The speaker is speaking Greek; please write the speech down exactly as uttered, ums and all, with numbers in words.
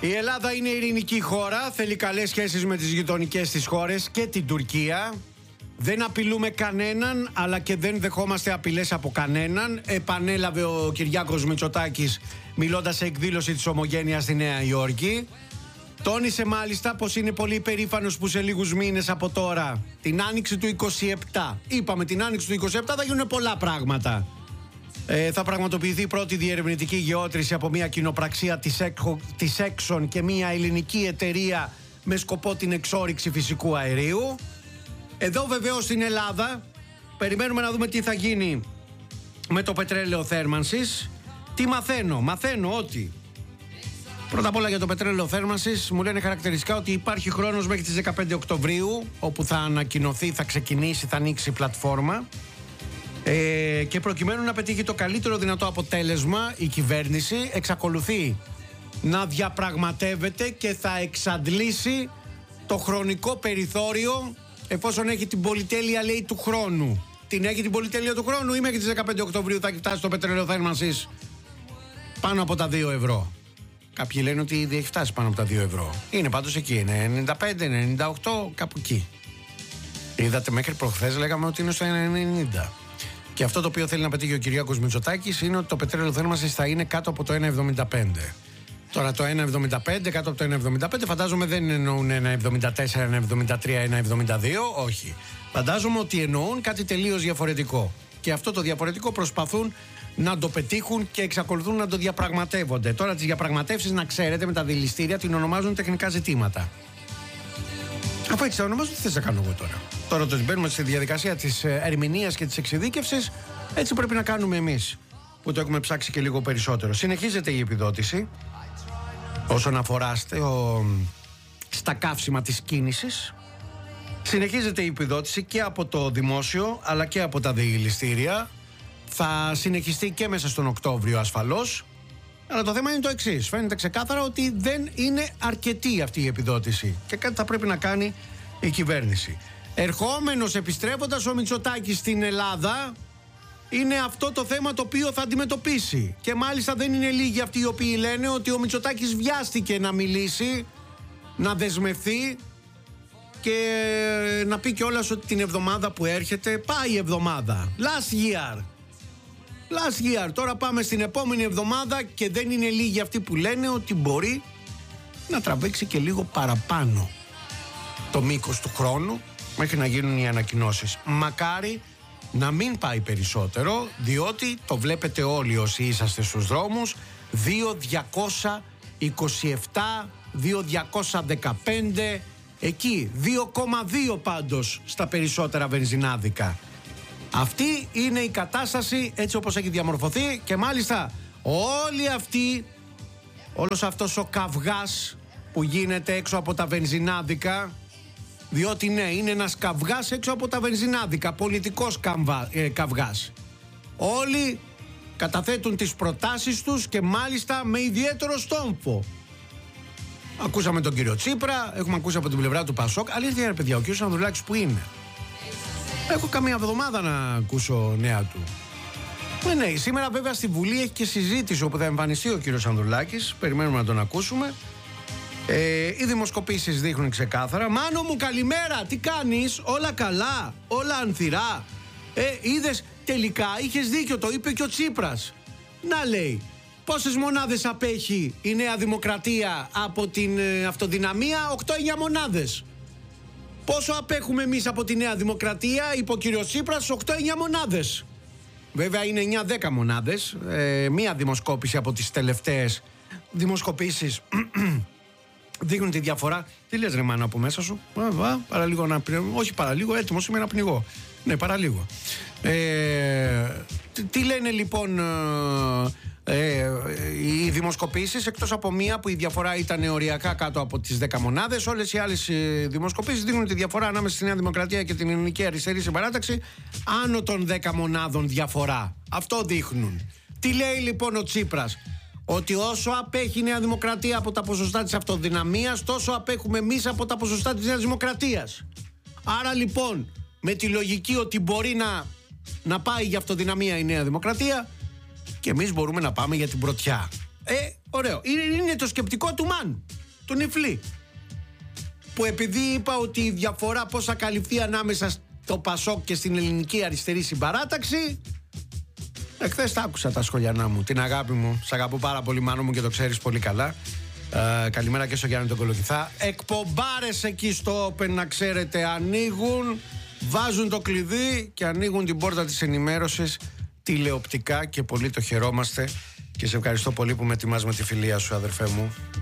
Η Ελλάδα είναι ειρηνική χώρα, θέλει καλές σχέσεις με τις γειτονικές της χώρες και την Τουρκία. Δεν απειλούμε κανέναν, αλλά και δεν δεχόμαστε απειλές από κανέναν. Επανέλαβε ο Κυριάκος Μητσοτάκης μιλώντας σε εκδήλωση της Ομογένειας στη Νέα Υόρκη. Τόνισε μάλιστα πως είναι πολύ υπερήφανος που σε λίγους μήνες από τώρα, την άνοιξη του είκοσι επτά, είπαμε την άνοιξη του είκοσι επτά θα γίνουν πολλά πράγματα. Ε, θα πραγματοποιηθεί η πρώτη διερευνητική γεώτρηση από μια κοινοπραξία της, Εκχο, της Exxon και μια ελληνική εταιρεία με σκοπό την εξόρυξη φυσικού αερίου. Εδώ βεβαίως στην Ελλάδα περιμένουμε να δούμε τι θα γίνει με το πετρέλαιο θέρμανσης. Τι μαθαίνω, μαθαίνω ότι πρώτα απ' όλα για το πετρέλαιο θέρμανσης μου λένε χαρακτηριστικά ότι υπάρχει χρόνος μέχρι τις δεκαπέντε Οκτωβρίου, όπου θα ανακοινωθεί, θα ξεκινήσει, θα ανοίξει η πλατφόρμα. Ε, και προκειμένου να πετύχει το καλύτερο δυνατό αποτέλεσμα, η κυβέρνηση εξακολουθεί να διαπραγματεύεται και θα εξαντλήσει το χρονικό περιθώριο, εφόσον έχει την πολυτέλεια, λέει, του χρόνου. Την έχει την πολυτέλεια του χρόνου ή μέχρι τις δεκαπέντε Οκτωβρίου θα φτάσει το πετρέλαιο θέρμανσης πάνω από τα δύο ευρώ. Κάποιοι λένε ότι ήδη έχει φτάσει πάνω από τα δύο ευρώ. Είναι πάντως εκεί, είναι ενενήντα πέντε, ενενήντα οκτώ, κάπου εκεί. Είδατε, μέχρι προχθές λέγαμε ότι είναι στο ενενήντα. Και αυτό το οποίο θέλει να πετύχει ο Κυριάκος Μητσοτάκης είναι ότι το πετρέλαιο θέρμανσης θα είναι κάτω από το ένα εβδομήντα πέντε. Τώρα το ένα εβδομήντα πέντε, κάτω από το ένα εβδομήντα πέντε, φαντάζομαι δεν εννοούν ένα εβδομήντα τέσσερα, ένα εβδομήντα τρία, ένα εβδομήντα δύο, όχι. Φαντάζομαι ότι εννοούν κάτι τελείως διαφορετικό. Και αυτό το διαφορετικό προσπαθούν να το πετύχουν και εξακολουθούν να το διαπραγματεύονται. Τώρα τις διαπραγματεύσεις, να ξέρετε, με τα δηληστήρια την ονομάζουν τεχνικά ζητήματα. Αφού έτσι τα ονομάζουν, τι θες να κάνω εγώ τώρα. Τώρα το μπαίνουμε στη διαδικασία της ερμηνείας και της εξειδίκευσης, έτσι πρέπει να κάνουμε εμείς, που το έχουμε ψάξει και λίγο περισσότερο. Συνεχίζεται η επιδότηση όσον αφορά στο, στα καύσιμα της κίνησης. Συνεχίζεται η επιδότηση και από το δημόσιο αλλά και από τα δηληστήρια. Θα συνεχιστεί και μέσα στον Οκτώβριο ασφαλώς. Αλλά το θέμα είναι το εξής. Φαίνεται ξεκάθαρα ότι δεν είναι αρκετή αυτή η επιδότηση και κάτι θα πρέπει να κάνει η κυβέρνηση. Ερχόμενος, επιστρέφοντας ο Μητσοτάκης στην Ελλάδα, είναι αυτό το θέμα το οποίο θα αντιμετωπίσει. Και μάλιστα δεν είναι λίγοι αυτοί οι οποίοι λένε ότι ο Μητσοτάκης βιάστηκε να μιλήσει, να δεσμευθεί και να πει κιόλας ότι την εβδομάδα που έρχεται πάει η εβδομάδα. Last year. Last year. Τώρα πάμε στην επόμενη εβδομάδα και δεν είναι λίγοι αυτοί που λένε ότι μπορεί να τραβήξει και λίγο παραπάνω το μήκος του χρόνου μέχρι να γίνουν οι ανακοινώσεις. Μακάρι να μην πάει περισσότερο, διότι το βλέπετε όλοι όσοι είσαστε στους δρόμους, δύο χιλιάδες διακόσια είκοσι επτά, δύο χιλιάδες διακόσια δεκαπέντε, εκεί δύο κόμμα δύο πάντως στα περισσότερα βενζινάδικα. Αυτή είναι η κατάσταση έτσι όπως έχει διαμορφωθεί και μάλιστα όλοι αυτοί, όλος αυτός ο καυγάς που γίνεται έξω από τα βενζινάδικα, διότι ναι, είναι ένας καυγάς έξω από τα βενζινάδικα, πολιτικός καμβα, ε, καυγάς. Όλοι καταθέτουν τις προτάσεις τους και μάλιστα με ιδιαίτερο στόμφο. Ακούσαμε τον κύριο Τσίπρα, έχουμε ακούσει από την πλευρά του Πασόκ. Αλήθεια ρε παιδιά, ο κύριος Ανδρουλάκης που είναι? Έχω καμία εβδομάδα να ακούσω νέα του. Ναι, ναι, σήμερα βέβαια στη Βουλή έχει και συζήτηση όπου θα εμφανιστεί ο κύριος Ανδρουλάκης. Περιμένουμε να τον ακούσουμε. Ε, οι δημοσκοπήσεις δείχνουν ξεκάθαρα. Μάνο μου, καλημέρα, τι κάνεις? Όλα καλά, όλα ανθυρά? Ε, είδες, τελικά είχες δίκιο, το είπε και ο Τσίπρας. Να, λέει, πόσες μονάδες απέχει η Νέα Δημοκρατία από την ε, αυτοδυναμία? οκτώ εννιά μονάδες. Πόσο απέχουμε εμείς από τη Νέα Δημοκρατία? Είπε ο κύριος Τσίπρας, οκτώ εννιά μονάδες. Βέβαια είναι εννιά δέκα μονάδες. Ε, μία δημοσκόπηση από τις τελευταίες δημοσκοπήσεις δείχνουν τη διαφορά. Τι λες ρε μάνα από μέσα σου? Α, α, παραλίγο να πνιγώ. Όχι παραλίγο, έτοιμος είμαι να πνιγώ. Ναι, παραλίγο. Ε, τι, τι λένε λοιπόν ε, ε, οι δημοσκοπήσεις, εκτός από μία που η διαφορά ήταν οριακά κάτω από τις δέκα μονάδες, όλες οι άλλες ε, δημοσκοπήσεις δείχνουν τη διαφορά ανάμεσα στη Νέα Δημοκρατία και την Ελληνική Αριστερή Συμπαράταξη άνω των δέκα μονάδων διαφορά. Αυτό δείχνουν. Τι λέει λοιπόν ο Τσίπρας? Ότι όσο απέχει η Νέα Δημοκρατία από τα ποσοστά της αυτοδυναμίας, τόσο απέχουμε εμείς από τα ποσοστά της Νέας Δημοκρατίας. Άρα λοιπόν, με τη λογική ότι μπορεί να, να πάει για αυτοδυναμία η Νέα Δημοκρατία, και εμείς μπορούμε να πάμε για την πρωτιά. Ε, Ωραίο. Είναι το σκεπτικό του Μαν, του Νιφλή. Που επειδή είπα ότι η διαφορά πώς θα καλυφθεί ανάμεσα στο Πασόκ και στην ελληνική αριστερή συμπαράταξη. Εχθές τα άκουσα τα σχολιανά μου. Την αγάπη μου. Σ' αγαπώ πάρα πολύ, Μάνο μου, και το ξέρεις πολύ καλά. Ε, καλημέρα και στο Γιάννη τον Κολοκυθά. Εκπομπάρες εκεί στο Open, να ξέρετε, ανοίγουν, βάζουν το κλειδί και ανοίγουν την πόρτα της ενημέρωσης τηλεοπτικά και πολύ το χαιρόμαστε. Και σε ευχαριστώ πολύ που με τιμάς με τη φιλία σου, αδερφέ μου.